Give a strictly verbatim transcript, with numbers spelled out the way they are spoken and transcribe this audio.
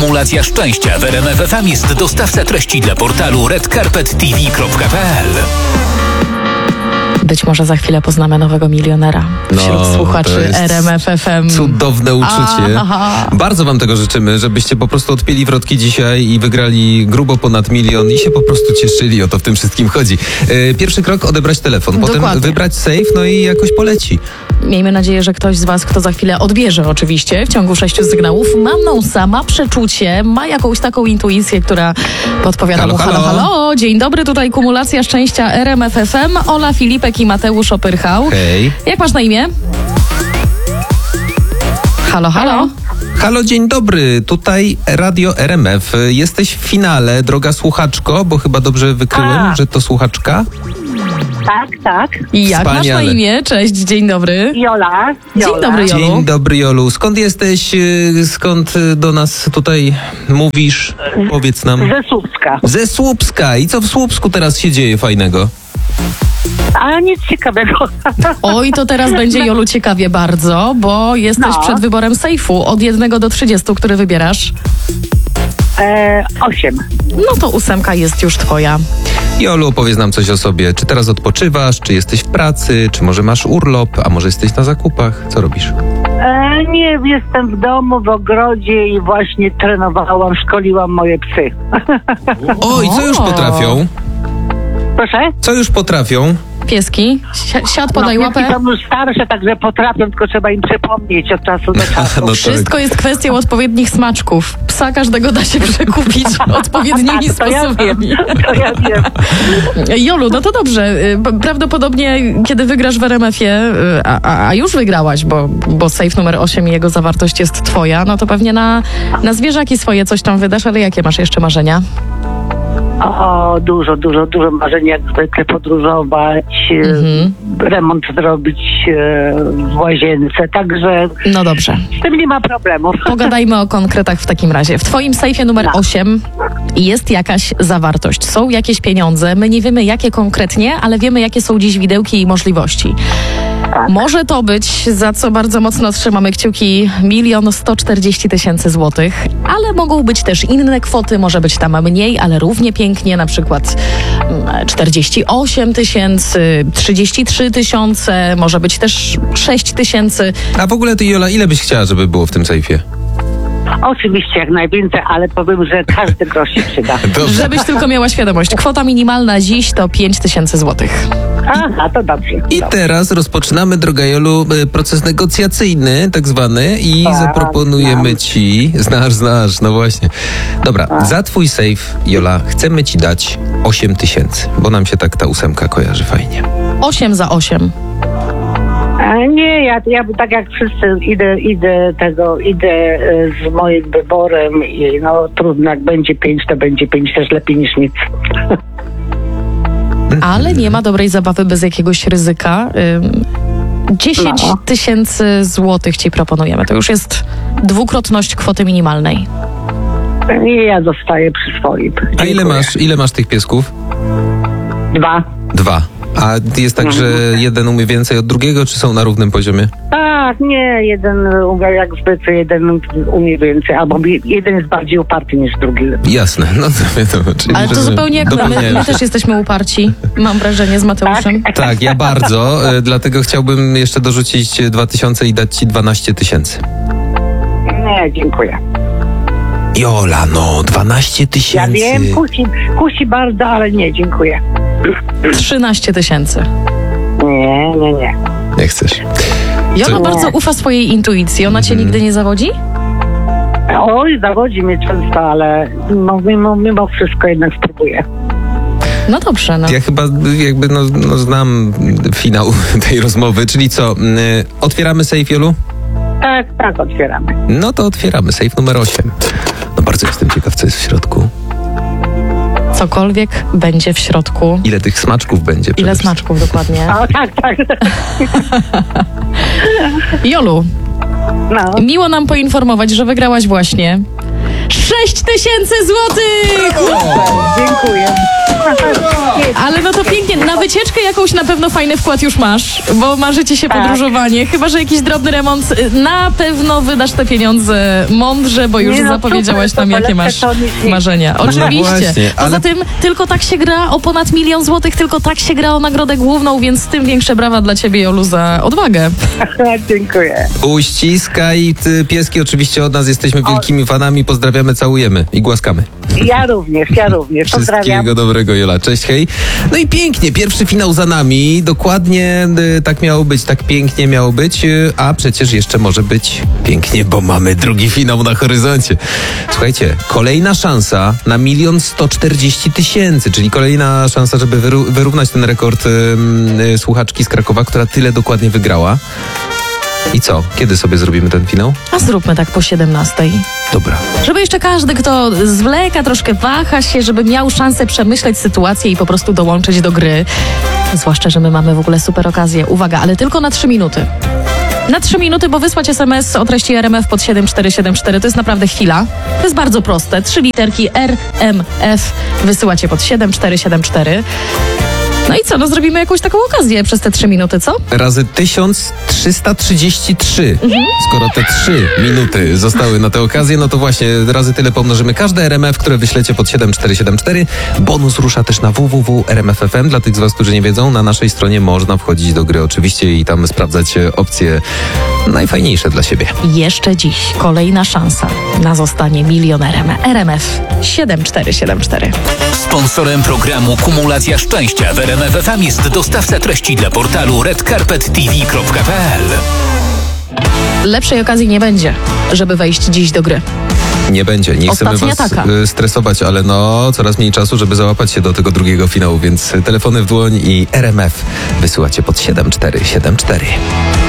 Kumulacja szczęścia w R M F F M jest dostawca treści dla portalu red carpet t v kropka p l. Być może za chwilę poznamy nowego milionera wśród No, słuchaczy R M F F M. Cudowne uczucie. Aha. Bardzo wam tego życzymy, żebyście po prostu odpieli wrotki dzisiaj i wygrali grubo ponad milion i się po prostu cieszyli. O to w tym wszystkim chodzi. E, pierwszy krok, odebrać telefon, potem Dokładnie. wybrać safe, no i jakoś poleci. Miejmy nadzieję, że ktoś z was, kto za chwilę odbierze oczywiście w ciągu sześciu sygnałów, ma nosa, ma przeczucie, ma jakąś taką intuicję, która podpowiada Halo, mu halo, halo. halo. Dzień dobry, tutaj Kumulacja Szczęścia R M F F M. Ola Filipek i Mateusz Opyrchał. Hej. Jak masz na imię? Halo, halo. Halo, dzień dobry. Tutaj Radio R M F. Jesteś w finale, droga słuchaczko, bo chyba dobrze wykryłem, A. że to słuchaczka. Tak, tak. I jak masz na Wspaniale. imię? Cześć, dzień dobry. Jola. Dzień Jola. dobry, Jolu. Dzień dobry, Jolu. Skąd jesteś? y, Skąd y, do nas tutaj mówisz? Powiedz nam. Ze Słupska. Ze Słupska. I co w Słupsku teraz się dzieje fajnego? A nic ciekawego. Oj, to teraz będzie, Jolu, ciekawie bardzo, bo jesteś No. przed wyborem sejfu od jednego do trzydziestu, który wybierasz. E, osiem. No to ósemka jest już twoja. Jolu, opowiedz nam coś o sobie. Czy teraz odpoczywasz? Czy jesteś w pracy? Czy może masz urlop? A może jesteś na zakupach? Co robisz? E, nie, jestem w domu, w ogrodzie i właśnie trenowałam, szkoliłam moje psy. Oj, co już O. potrafią? Proszę? Co już potrafią? Pieski, si- siad, podaj no, łapę. pieski są już starsze, także potrafią, tylko trzeba im przypomnieć od czasu do czasu. No to- Wszystko jest kwestią odpowiednich smaczków. Psa każdego da się przekupić odpowiednimi Tak, to ja sposobami. wiem, to ja wiem. Jolu, no to dobrze. Y, p- Prawdopodobnie, kiedy wygrasz w R M F ie, y, a, a, a już wygrałaś, bo, bo safe numer osiem i jego zawartość jest twoja, no to pewnie na, na zwierzaki swoje coś tam wydasz, ale jakie masz jeszcze marzenia? O, dużo, dużo, dużo marzeń, jak zwykle podróżować, Mhm. e, remont zrobić e, w łazience, także No dobrze. z tym nie ma problemów. Pogadajmy o konkretach w takim razie. W twoim sejfie numer No. osiem jest jakaś zawartość. Są jakieś pieniądze. My nie wiemy, jakie konkretnie, ale wiemy, jakie są dziś widełki i możliwości. Może to być, za co bardzo mocno trzymamy kciuki, milion sto czterdzieści tysięcy złotych, ale mogą być też inne kwoty, może być tam mniej, ale równie pięknie, na przykład mm, czterdzieści osiem tysięcy, trzydzieści trzy tysiące, może być też sześć tysięcy. A w ogóle ty, Jola, ile byś chciała, żeby było w tym sejfie? Oczywiście jak najwięcej, ale powiem, że każdy grosz się przyda. Dobrze. Żebyś tylko miała świadomość, kwota minimalna dziś to pięć tysięcy złotych. Aha, to dobrze. I dobrze. teraz rozpoczynamy, droga Jolu, y, proces negocjacyjny, tak zwany, i Tak, zaproponujemy znam. ci... Znasz, znasz, no właśnie. Dobra, za twój safe, Jola, chcemy ci dać osiem tysięcy, bo nam się tak ta ósemka kojarzy fajnie. osiem za osiem. A nie, ja, ja tak jak wszyscy idę, idę tego, idę e, z moim wyborem i no trudno, jak będzie pięć, to będzie pięć, też lepiej niż nic. Ale nie ma dobrej zabawy bez jakiegoś ryzyka. Ym, dziesięć No. tysięcy złotych ci proponujemy. To już jest dwukrotność kwoty minimalnej. Nie, ja zostaję przy swoim. A ile Dziękuję. masz, ile masz tych piesków? Dwa. Dwa. A jest tak, że jeden umie więcej od drugiego, czy są na równym poziomie? Tak, nie, jeden umie jak zwykle, jeden umie więcej, albo jeden jest bardziej uparty niż drugi. Jasne, no to wiadomo. Czyli Ale to że zupełnie jak my. My, dopełniają my się. też jesteśmy uparci, mam wrażenie, z Mateuszem. Tak, ja bardzo, e, dlatego chciałbym jeszcze dorzucić dwa tysiące i dać ci dwanaście tysięcy. Nie, dziękuję. Jola, no, dwanaście Ja tysięcy. wiem, kusi, kusi bardzo, ale nie, dziękuję. trzynaście tysięcy. Nie, nie, nie. Nie chcesz. I ona Co- bardzo ufa swojej intuicji. Ona cię nigdy nie zawodzi? Oj, zawodzi mnie często, ale no, mimo, mimo wszystko jednak spróbuję. No dobrze, no. Ja chyba jakby no, no znam finał tej rozmowy, czyli co, y, otwieramy safe, Jolu? Tak, tak, otwieramy. No to otwieramy safe numer osiem. No bardzo jestem ciekaw, co jest w środku. Cokolwiek będzie w środku. Ile tych smaczków będzie? Ile przede smaczków dokładnie? O, tak, tak. Jolu, No. miło nam poinformować, że wygrałaś właśnie sześć tysięcy złotych! Dziękuję. Ale no to pięknie. Na wycieczkę jakąś na pewno fajny wkład już masz, bo marzycie się Tak. podróżowanie. Chyba że jakiś drobny remont. Na pewno wydasz te pieniądze mądrze, bo już Nie, no zapowiedziałaś super, nam, to jakie lepsze masz to nic nie. marzenia. No Oczywiście. właśnie, Poza ale- tym tylko tak się gra o ponad milion złotych, tylko tak się gra o nagrodę główną, więc tym większe brawa dla ciebie, Jolu, za odwagę. Dziękuję. Uściskaj, ty, pieski oczywiście od nas, jesteśmy wielkimi fanami, pozdrawiamy, całujemy i głaskamy. Ja również, ja również. Pozdrawiam. Wszystkiego dobrego, Jola. Cześć, hej. No i pięknie, pierwszy finał za nami. Dokładnie y, tak miało być, tak pięknie miało być, y, a przecież jeszcze może być pięknie, bo mamy drugi finał na horyzoncie. Słuchajcie, kolejna szansa na milion sto czterdzieści tysięcy, czyli kolejna szansa, żeby wyru- wyrównać ten rekord y, y, słuchaczki z Krakowa, która tyle dokładnie wygrała. I co? Kiedy sobie zrobimy ten finał? A zróbmy tak po siedemnastej. Dobra. Żeby jeszcze każdy, kto zwleka, troszkę waha się, żeby miał szansę przemyśleć sytuację i po prostu dołączyć do gry. Zwłaszcza, że my mamy w ogóle super okazję. Uwaga, ale tylko na trzy minuty. Na trzy minuty, bo wysłać es em es o treści R M F pod siedem cztery siedem cztery to jest naprawdę chwila. To jest bardzo proste. Trzy literki R M F wysyłacie pod siedem cztery siedem cztery. No i co, no zrobimy jakąś taką okazję przez te trzy minuty, co? Razy tysiąc trzysta trzydzieści trzy. Skoro te trzy minuty zostały na tę okazję, no to właśnie razy tyle pomnożymy każde R M F, które wyślecie pod siedem cztery siedem cztery. Bonus rusza też na w w w kropka r m f kropka f m. Dla tych z was, którzy nie wiedzą, na naszej stronie można wchodzić do gry oczywiście i tam sprawdzać opcje najfajniejsze dla siebie. Jeszcze dziś kolejna szansa na zostanie milionerem. R M F siedem cztery siedem cztery. Sponsorem programu Kumulacja Szczęścia w R M F F M jest dostawca treści dla portalu red carpet t v kropka p l. Lepszej okazji nie będzie, żeby wejść dziś do gry. Nie będzie. Nie chcemy Ostatnia was taka. y, stresować, ale no coraz mniej czasu, żeby załapać się do tego drugiego finału, więc telefony w dłoń i R M F wysyłacie pod siedem cztery siedem cztery.